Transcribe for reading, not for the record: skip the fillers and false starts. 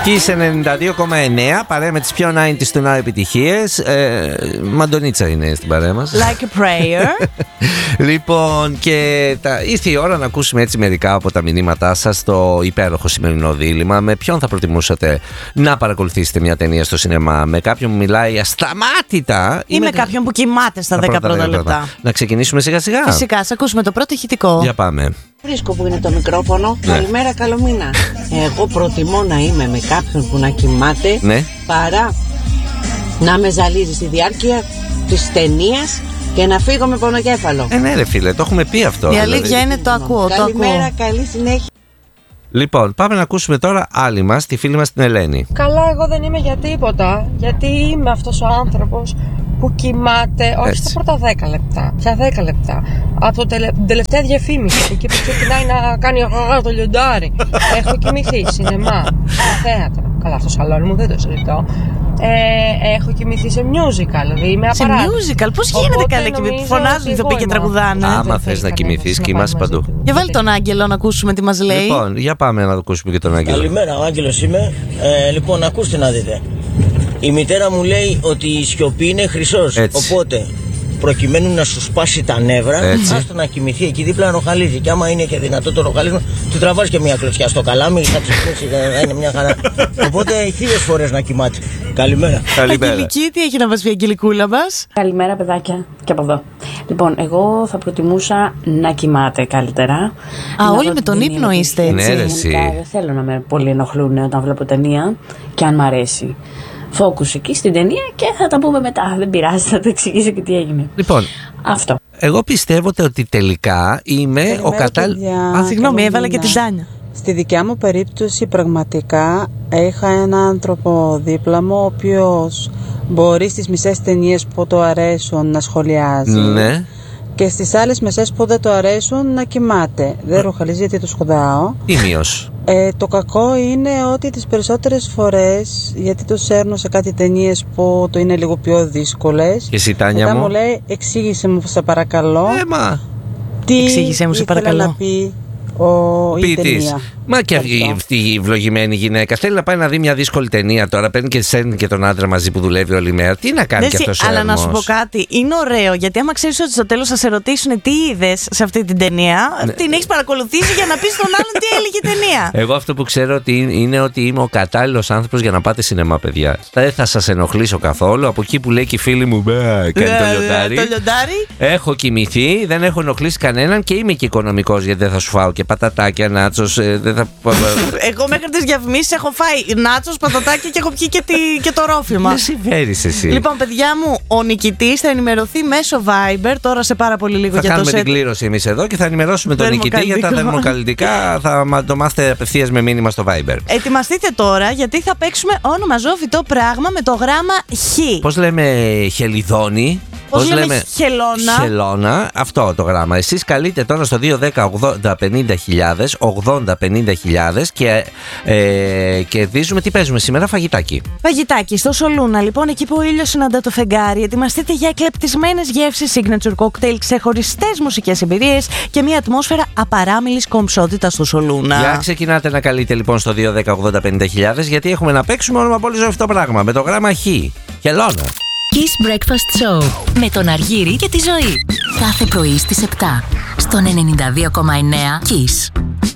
Kiss 92,9, παρέα με τις πιο 90's του Now επιτυχίες. Μαντονίτσα είναι στην παρέα μας. Like a prayer. Λοιπόν, και ήρθε η ώρα να ακούσουμε έτσι μερικά από τα μηνύματά σας στο υπέροχο σημερινό δίλημμα. Με ποιον θα προτιμούσατε να παρακολουθήσετε μια ταινία στο σινεμά? Με κάποιον που μιλάει ασταμάτητα ή με κάποιον που κοιμάται στα 10 πρώτα λεπτά? Να ξεκινήσουμε σιγά σιγά. Φυσικά, ας ακούσουμε το πρώτο ηχητικό. Για πάμε. Βρίσκω που είναι το μικρόφωνο. Ναι. Καλημέρα, καλό μήνα. Εγώ προτιμώ να είμαι με κάποιον που να κοιμάται, ναι, παρά να με ζαλίζει στη διάρκεια της ταινίας και να φύγω με πονοκέφαλο. Ναι ρε φίλε, το έχουμε πει αυτό. Η αλήθεια είναι το ακούω. Καλημέρα, καλή συνέχεια. Λοιπόν, πάμε να ακούσουμε τώρα άλλη μας, τη φίλη μας την Ελένη. Καλά, εγώ δεν είμαι για τίποτα. Γιατί είμαι αυτός ο άνθρωπος που κοιμάται, όχι στα πρώτα 10 λεπτά, πια 10 λεπτά. Από την τελευταία διαφήμιση, εκεί που ξεκινάει να κάνει το λιοντάρι. Έχω κοιμηθεί σινεμά, θέατρο. Καλά, στο σαλόνι μου δεν το συζητώ. Έχω κοιμηθεί σε musical, δηλαδή είμαι απαράδεκτη. Σε musical, πώς γίνεται καλά εκεί? Φωνάζουν οι ηθοποιοί και τραγουδάνε. Άμα θες να κοιμηθείς, κοιμάσαι παντού. Για βάλει τον Άγγελο να ακούσουμε τι μας λέει. Λοιπόν, για πάμε να ακούσουμε και τον Άγγελο. Καλημέρα, ο Άγγελος είμαι. Λοιπόν, ακούστε να δείτε. Η μητέρα μου λέει ότι η σιωπή είναι χρυσός. Οπότε, προκειμένου να σου σπάσει τα νεύρα, άστο να κοιμηθεί εκεί δίπλα να ροχαλίζει. Και άμα είναι και δυνατό το ροχαλίζμα, του τραβάς και μια κλωτσιά στο καλάμι, θα ξυπνήσει, θα είναι μια χαρά. Οπότε 1000 φορές να κοιμάται. Καλημέρα. Αγγελική, τι έχει να μας πει η Αγγελικούλα μας? Καλημέρα, παιδάκια, και από εδώ. Λοιπόν, εγώ θα προτιμούσα να κοιμάται καλύτερα. Όλοι με τον ύπνο είστε έτσι? Ναι, δεν θέλω να με πολύ ενοχλούν όταν βλέπω ταινία και αν μ' αρέσει. Focus εκεί στην ταινία και θα τα πούμε μετά. Δεν πειράζει, θα το εξηγήσω και τι έγινε. Λοιπόν, αυτό. Εγώ πιστεύω ότι τελικά είμαι ο κατάλληλος. Συγγνώμη, έβαλα και την Τάνια. Στη δικιά μου περίπτωση πραγματικά είχα έναν άνθρωπο δίπλα μου ο οποίος μπορεί στις μισές ταινίες που του αρέσουν να σχολιάζει, ναι, και στις άλλες μισές που δεν του αρέσουν να κοιμάται. Δεν ροχαλίζει γιατί το σκουδάω. Τίμιος. Το κακό είναι ότι τις περισσότερες φορές, γιατί το σέρνω σε κάτι ταινίες που το είναι λίγο πιο δύσκολες, και εσύ Τάνια μου λέει εξήγησε μου σε παρακαλώ. Τι εξήγησε μου σε παρακαλώ να πει η ταινία. Μα και αυτή η ευλογημένη γυναίκα θέλει να πάει να δει μια δύσκολη ταινία τώρα. Παίρνει και σέρνει και τον άντρα μαζί που δουλεύει όλη μέρα. Τι να κάνει κι αυτός ο Αλλά να σου πω κάτι, είναι ωραίο γιατί άμα ξέρεις ότι στο τέλος θα σε ρωτήσουν τι είδες σε αυτή την ταινία, την έχεις παρακολουθήσει για να πεις στον άλλον τι έλεγε η ταινία. Εγώ αυτό που ξέρω είναι ότι είμαι ο κατάλληλος άνθρωπος για να πάτε σινεμά, παιδιά. Δεν θα σας ενοχλήσω καθόλου. Από εκεί που λέει και η φίλη μου, κάνει το λιοντάρι. Έχω κοιμηθεί, δεν έχω ενοχλήσει κανέναν και είμαι και οικονομικός γιατί δεν θα σου φάω και πατατάκια, νάτσος. Εγώ μέχρι τις διαφημίσεις έχω φάει νάτσος, πατατάκια και έχω πιει και το ρόφημα. Δεν συμφέρεις εσύ. Λοιπόν, παιδιά μου, ο νικητής θα ενημερωθεί μέσω Viber τώρα σε πάρα πολύ λίγο. Θα κάνουμε την κλήρωση εμείς εδώ και θα ενημερώσουμε τον νικητή για τα θερμοκαλλιτικά. Θα το μάθετε απευθείας με μήνυμα στο Viber. Ετοιμαστείτε τώρα γιατί θα παίξουμε ονομαζόφυτο πράγμα με το γράμμα Χ. Πώς λέμε χελιδόνι? Πώς λέμε χελώνα, αυτό το γράμμα. Εσείς καλείτε τώρα στο 210-80-50-000 80-50-000 και κερδίζουμε. Τι παίζουμε σήμερα? Φαγητάκι. Φαγητάκι στο Σολούνα, λοιπόν, εκεί που ο ήλιος συναντά το φεγγάρι. Ετοιμαστείτε για εκλεπτισμένες γεύσεις, signature cocktail, ξεχωριστές μουσικές εμπειρίες και μια ατμόσφαιρα απαράμιλης κομψότητας στο Σολούνα. Για ξεκινάτε να καλείτε λοιπόν στο 210-80-50-000 γιατί έχουμε να παίξουμε όνομα πολύ ζωή αυτό το πράγμα με το γράμμα Χ. Χελώνα. Kiss Breakfast Show με τον Αργύρη και τη Ζωή. Κάθε πρωί στις 7 στον 92,9 Kiss.